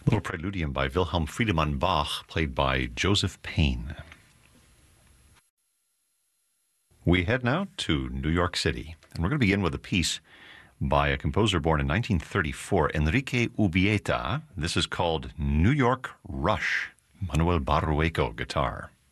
Little preludium by Wilhelm Friedemann Bach, played by Joseph Payne. We head now to New York City, and we're going to begin with a piece by a composer born in 1934, Enrique Ubieta. This is called New York Rush. Manuel Barrueco, guitar.